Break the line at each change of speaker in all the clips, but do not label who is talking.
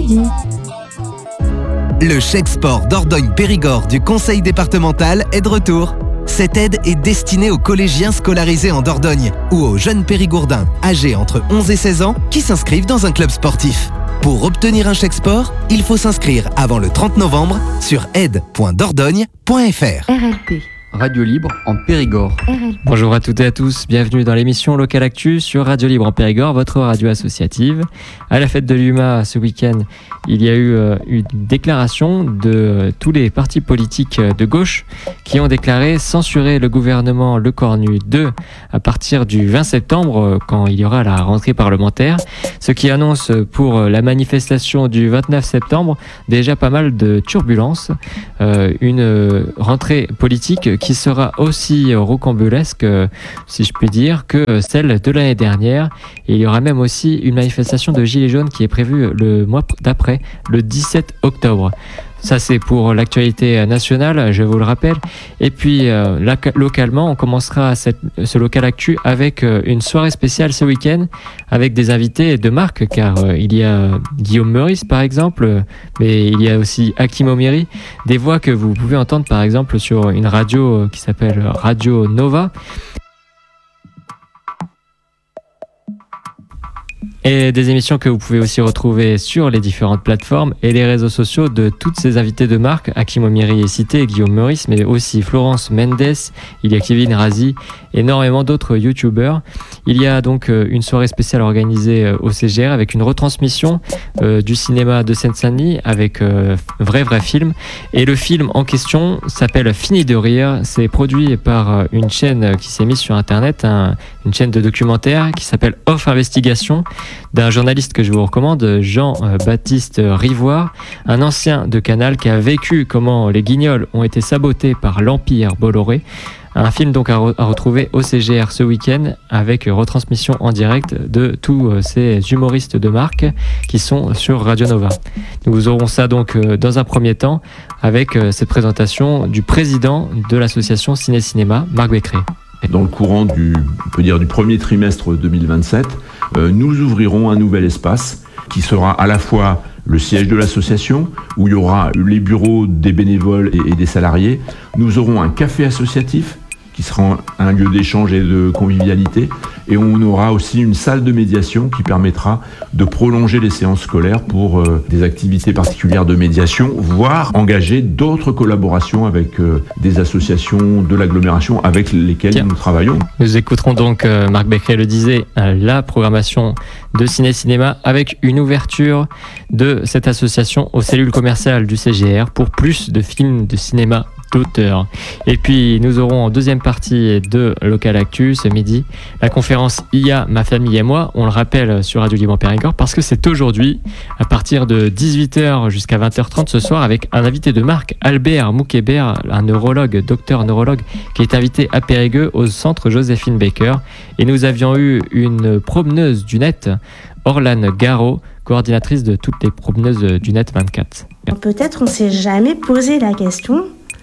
midi.
Le chèque sport Dordogne-Périgord du conseil départemental est de retour. Cette aide est destinée aux collégiens scolarisés en Dordogne ou aux jeunes périgourdins âgés entre 11 et 16 ans qui s'inscrivent dans un club sportif. Pour obtenir un chèque sport, il faut s'inscrire avant le 30 novembre sur aide.dordogne.fr.
RLP.
Radio Libre en Périgord.
Bonjour à toutes et à tous, bienvenue dans l'émission Local Actu sur Radio Libre en Périgord, votre radio associative. À la fête de l'UMA ce week-end, il y a eu une déclaration de tous les partis politiques de gauche qui ont déclaré censurer le gouvernement Le Cornu 2 à partir du 20 septembre quand il y aura la rentrée parlementaire, ce qui annonce pour la manifestation du 29 septembre déjà pas mal de turbulences, une rentrée politique qui sera aussi rocambolesque, si je puis dire, que celle de l'année dernière. Et il y aura même aussi une manifestation de Gilets jaunes qui est prévue le mois d'après, le 17 octobre. Ça, c'est pour l'actualité nationale, je vous le rappelle. Et puis, localement, on commencera ce Local Actu avec une soirée spéciale ce week-end, avec des invités de marque, car il y a Guillaume Meurice, par exemple, mais il y a aussi Hakim Omiri, des voix que vous pouvez entendre, par exemple, sur une radio qui s'appelle Radio Nova. Et des émissions que vous pouvez aussi retrouver sur les différentes plateformes et les réseaux sociaux de toutes ces invités de marque. Hakim Omiri est cité, Guillaume Meurice, mais aussi Florence Mendes, il y a Kevin Razi, énormément d'autres youtubeurs. Il y a donc une soirée spéciale organisée au CGR avec une retransmission du cinéma de Seine-Saint-Denis avec vrai film. Et le film en question s'appelle Fini de rire. C'est produit par une chaîne qui s'est mise sur internet, une chaîne de documentaire qui s'appelle Off Investigation, d'un journaliste que je vous recommande, Jean-Baptiste Rivoire, un ancien de Canal qui a vécu comment les Guignols ont été sabotés par l'Empire Bolloré. Un film donc à retrouver au CGR ce week-end avec retransmission en direct de tous ces humoristes de marque qui sont sur Radio Nova. Nous aurons ça donc dans un premier temps avec cette présentation du président de l'association Ciné-Cinéma, Marc Becquerel.
Dans le courant du premier trimestre 2027, nous ouvrirons un nouvel espace qui sera à la fois le siège de l'association, où il y aura les bureaux des bénévoles et des salariés. Nous aurons un café associatif qui sera un lieu d'échange et de convivialité. Et on aura aussi une salle de médiation qui permettra de prolonger les séances scolaires pour des activités particulières de médiation, voire engager d'autres collaborations avec des associations de l'agglomération avec lesquelles nous travaillons.
Nous écouterons donc, Marc Becquerel le disait, la programmation de Ciné-Cinéma avec une ouverture de cette association aux cellules commerciales du CGR pour plus de films de cinéma d'auteur. Et puis nous aurons en deuxième partie de Local Actu ce midi la conférence IA, ma famille et moi, on le rappelle sur Radio Libre en Périgord parce que c'est aujourd'hui à partir de 18h jusqu'à 20h30 ce soir avec un invité de marque, Albert Moukébert, un neurologue, docteur neurologue qui est invité à Périgueux au centre Joséphine Baker. Et nous avions eu une promeneuse du net, Orlane Garot, coordinatrice de toutes les promeneuses du net 24.
Peut-être on ne s'est jamais posé la question.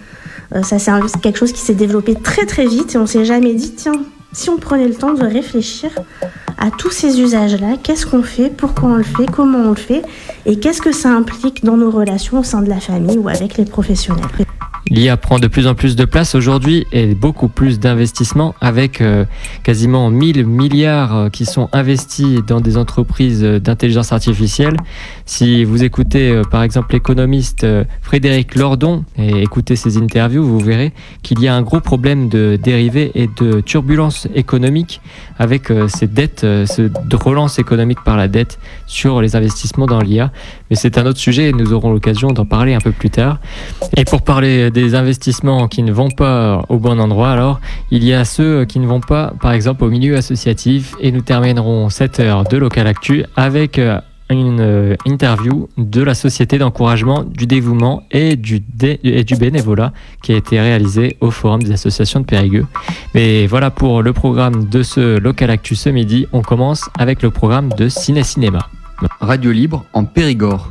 Ça c'est quelque chose qui s'est développé très très vite et on s'est jamais dit tiens, si on prenait le temps de réfléchir à tous ces usages-là, qu'est-ce qu'on fait, pourquoi on le fait, comment on le fait et qu'est-ce que ça implique dans nos relations au sein de la famille ou avec les professionnels.
L'IA prend de plus en plus de place aujourd'hui et beaucoup plus d'investissements avec quasiment 1000 milliards qui sont investis dans des entreprises d'intelligence artificielle. Si vous écoutez par exemple l'économiste Frédéric Lordon et écoutez ses interviews, vous verrez qu'il y a un gros problème de dérivés et de turbulences économiques avec ces dettes, de relance économique par la dette sur les investissements dans l'IA. Mais c'est un autre sujet et nous aurons l'occasion d'en parler un peu plus tard. Et pour parler des investissements qui ne vont pas au bon endroit, alors il y a ceux qui ne vont pas, par exemple, au milieu associatif. Et nous terminerons cette heure de Local Actu avec une interview de la Société d'encouragement du dévouement et du bénévolat qui a été réalisée au Forum des associations de Périgueux. Mais voilà pour le programme de ce Local Actu ce midi. On commence avec le programme de Ciné-Cinéma.
Radio Libre en Périgord.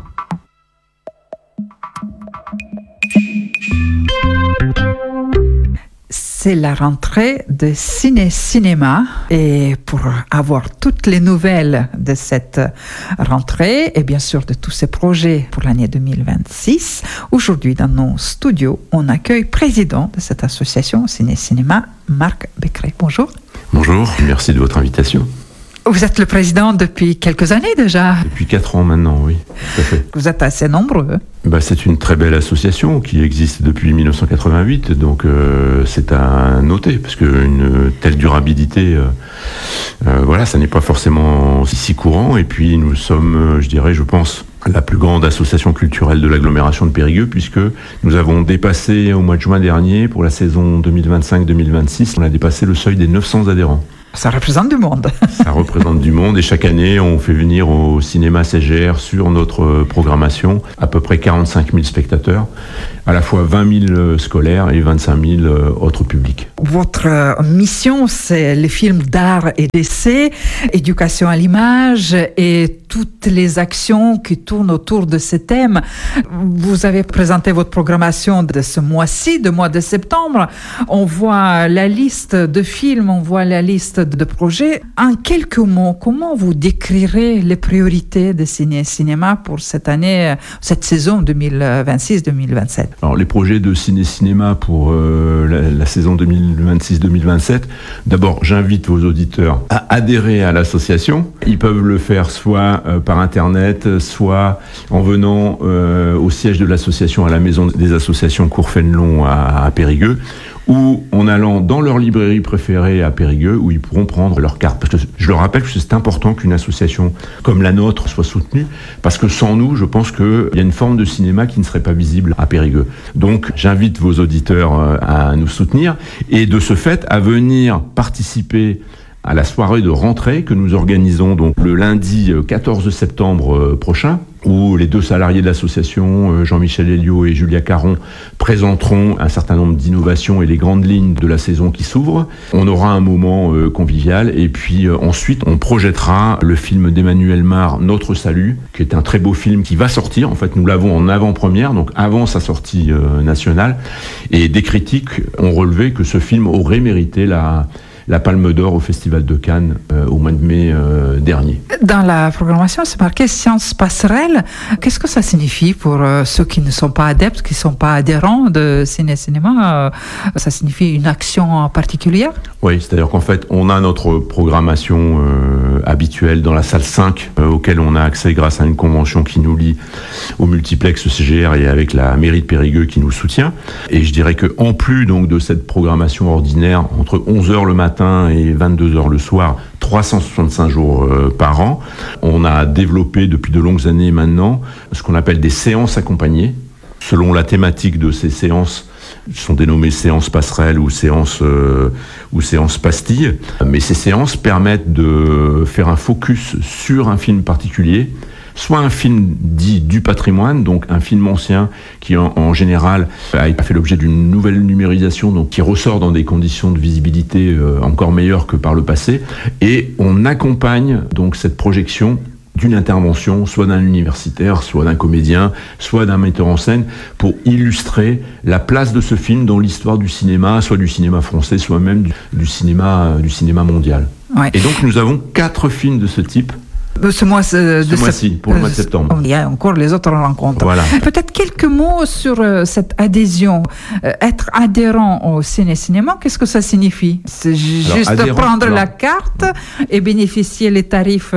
c'est la rentrée de Ciné-Cinéma. Et pour avoir toutes les nouvelles de cette rentrée et bien sûr de tous ces projets pour l'année 2026, aujourd'hui dans nos studios, on accueille le président de cette association Ciné-Cinéma, Marc Becquerel. Bonjour.
Bonjour, merci de votre invitation.
Vous êtes le président depuis quelques années déjà.
Depuis 4 ans maintenant, oui, tout à fait.
Vous êtes assez nombreux.
C'est une très belle association qui existe depuis 1988, donc c'est à noter, parce qu'une telle durabilité, ça n'est pas forcément si courant. Et puis nous sommes, je pense, la plus grande association culturelle de l'agglomération de Périgueux, puisque nous avons dépassé au mois de juin dernier, pour la saison 2025-2026, on a dépassé le seuil des 900 adhérents.
Ça représente du monde.
Ça représente du monde, et chaque année, on fait venir au cinéma CGR sur notre programmation à peu près 45 000 spectateurs, à la fois 20 000 scolaires et 25 000 autres publics.
Votre mission, c'est les films d'art et d'essai, éducation à l'image et toutes les actions qui tournent autour de ces thèmes. Vous avez présenté votre programmation de ce mois-ci, de mois de septembre. On voit la liste de films, on voit la liste de projets. En quelques mots, comment vous décrirez les priorités de Ciné-Cinéma pour cette année, cette saison 2026-2027?
Alors, les projets de Ciné-Cinéma pour la saison 2026-2027, d'abord, j'invite vos auditeurs à adhérer à l'association. Ils peuvent le faire soit par Internet, soit en venant au siège de l'association à la Maison des Associations Cour-Fénelon à Périgueux, ou en allant dans leur librairie préférée à Périgueux, où ils pourront prendre leur carte. Parce que je leur rappelle que c'est important qu'une association comme la nôtre soit soutenue, parce que sans nous, je pense qu'il y a une forme de cinéma qui ne serait pas visible à Périgueux. Donc, j'invite vos auditeurs à nous soutenir, et de ce fait, à venir participer à la soirée de rentrée que nous organisons donc le lundi 14 septembre prochain, où les 2 salariés de l'association, Jean-Michel Elliot et Julia Caron, présenteront un certain nombre d'innovations et les grandes lignes de la saison qui s'ouvre. On aura un moment convivial, et puis ensuite on projettera le film d'Emmanuel Mar, Notre Salut, qui est un très beau film qui va sortir. En fait, nous l'avons en avant-première, donc avant sa sortie nationale, et des critiques ont relevé que ce film aurait mérité la Palme d'Or au Festival de Cannes au mois de mai dernier.
Dans la programmation, c'est marqué Sciences Passerelles. Qu'est-ce que ça signifie pour ceux qui ne sont pas adeptes, qui ne sont pas adhérents de Ciné-Cinéma? Ça signifie une action particulière?
Oui, c'est-à-dire qu'en fait, on a notre programmation habituelle dans la salle 5, auquel on a accès grâce à une convention qui nous lie au multiplex CGR et avec la mairie de Périgueux qui nous soutient. Et je dirais qu'en plus donc, de cette programmation ordinaire, entre 11h le matin et 22h le soir, 365 jours par an, on a développé depuis de longues années maintenant ce qu'on appelle des séances accompagnées. Selon la thématique de ces séances, sont dénommées séances passerelles ou séances pastilles. Mais ces séances permettent de faire un focus sur un film particulier, soit un film dit du patrimoine, donc un film ancien qui en général a fait l'objet d'une nouvelle numérisation, donc qui ressort dans des conditions de visibilité encore meilleures que par le passé, et on accompagne donc cette projection d'une intervention, soit d'un universitaire, soit d'un comédien, soit d'un metteur en scène, pour illustrer la place de ce film dans l'histoire du cinéma, soit du cinéma français, soit même du cinéma mondial. Ouais. Et donc nous avons 4 films de ce type.
Ce mois-ci,
pour le mois de septembre.
Il y a encore les autres rencontres.
Voilà.
Peut-être quelques mots sur cette adhésion. Être adhérent au Ciné-Cinéma, qu'est-ce que ça signifie? C'est juste prendre la carte et bénéficier les tarifs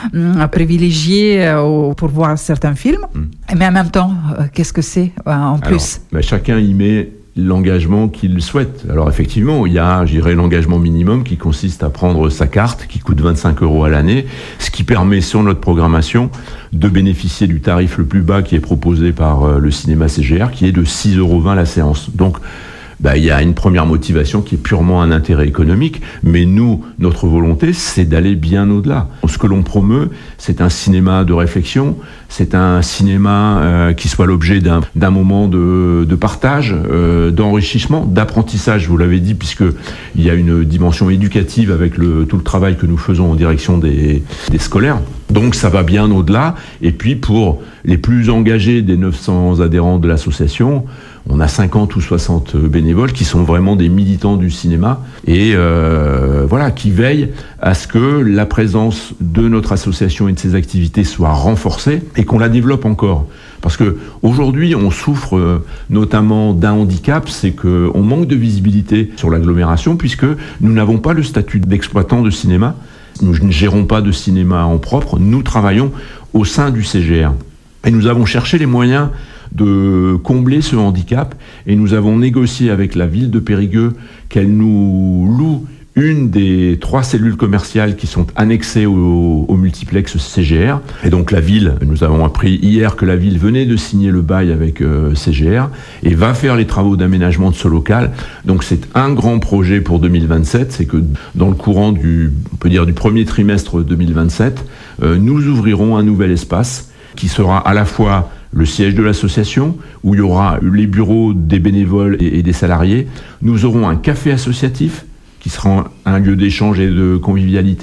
privilégiés pour voir certains films. Mais en même temps, qu'est-ce que c'est en plus?
Chacun y met l'engagement qu'il souhaite. Alors effectivement, il y a, je dirais, l'engagement minimum qui consiste à prendre sa carte, qui coûte 25 € à l'année, ce qui permet sur notre programmation de bénéficier du tarif le plus bas qui est proposé par le cinéma CGR, qui est de 6,20 € la séance. Donc, il y a une première motivation qui est purement un intérêt économique, mais nous, notre volonté, c'est d'aller bien au-delà. Ce que l'on promeut, c'est un cinéma de réflexion, c'est un cinéma qui soit l'objet d'un moment de partage, d'enrichissement, d'apprentissage, vous l'avez dit, puisqu'il y a une dimension éducative avec tout le travail que nous faisons en direction des scolaires. Donc ça va bien au-delà. Et puis pour les plus engagés des 900 adhérents de l'association, On a 50 ou 60 bénévoles qui sont vraiment des militants du cinéma et qui veillent à ce que la présence de notre association et de ses activités soit renforcée et qu'on la développe encore. Parce que aujourd'hui, on souffre notamment d'un handicap, c'est qu'on manque de visibilité sur l'agglomération puisque nous n'avons pas le statut d'exploitant de cinéma. Nous ne gérons pas de cinéma en propre, nous travaillons au sein du CGR. Et nous avons cherché les moyens de combler ce handicap et nous avons négocié avec la ville de Périgueux qu'elle nous loue une des 3 cellules commerciales qui sont annexées au multiplex CGR. Et donc la ville, nous avons appris hier que la ville venait de signer le bail avec CGR et va faire les travaux d'aménagement de ce local. Donc c'est un grand projet pour 2027, c'est que dans le courant du premier trimestre 2027, nous ouvrirons un nouvel espace qui sera à la fois le siège de l'association, où il y aura les bureaux des bénévoles et des salariés. Nous aurons un café associatif, qui sera un lieu d'échange et de convivialité.